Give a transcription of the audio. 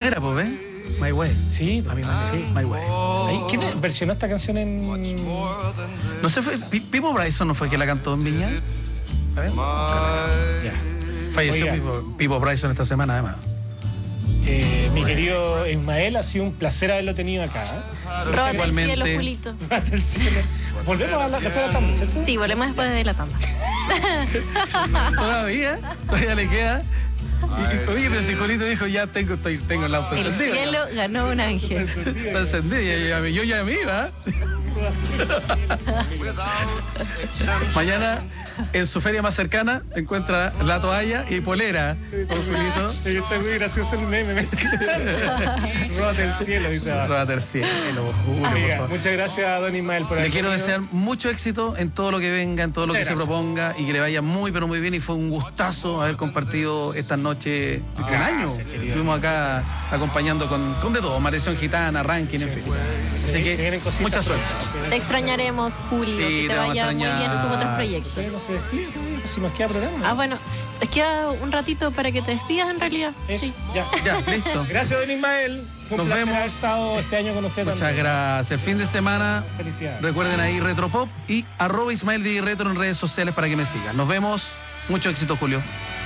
era, pues, ¿ves? My Way. Sí, A mí sí. My Way. ¿Quién versionó esta canción en...? No sé, fue Pipo Bryson, ¿no fue que la cantó en Viña? A ver. Ya. Falleció Oiga. Pipo Bryson esta semana, además. Mi querido Ismael, ha sido un placer haberlo tenido acá. Róbate el Igualmente. cielo, Julito. Róbate el cielo. Volvemos a hablar después de la tanda, ¿cierto? Sí, volvemos después de la tanda. Todavía le queda. Oye, pero si Julito dijo, ya tengo el auto El encendido. cielo ganó un ángel. Está encendido, yo ya me iba. Mañana, en su feria más cercana, encuentra la toalla y polera con Julito. Está muy gracioso el meme. Róbate el cielo, dice abajo. Róbate el cielo, juro, por Oiga, favor. muchas gracias, don Ismael, por Le haber quiero venido. desear mucho éxito en todo lo que venga, en todo lo que Muchas se gracias. proponga y que le vaya muy, pero muy bien. Y fue un gustazo haber compartido estas noches de un año. Gracias, querido. Estuvimos acá acompañando con de todo, Maldición Gitana, Ranking, en fin. Así Se que vienen cositas mucha suerte. pronto. Te extrañaremos, Julio. Sí, que te te vamos a vaya muy bien en tus extrañar. otros proyectos. Usted no se despide, pues, si nos queda programa. Ah, bueno, es queda un ratito para que te despidas en realidad. Eso, Sí. ya. Ya, listo. Gracias, don Ismael. Fue un Nos placer vemos. haber estado este año con usted Muchas también. gracias. El fin de semana, Felicidades. recuerden ahí Retropop y @Ismael DJ Retro en redes sociales para que me sigan. Nos vemos. Mucho éxito, Julio.